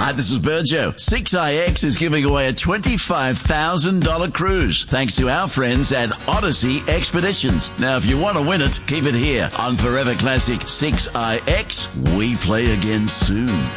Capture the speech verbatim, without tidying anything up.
Hi, this is Burjo. six I X is giving away a twenty-five thousand dollars cruise thanks to our friends at Odyssey Expeditions. Now, if you want to win it, keep it here on Forever Classic six I X. We play again soon.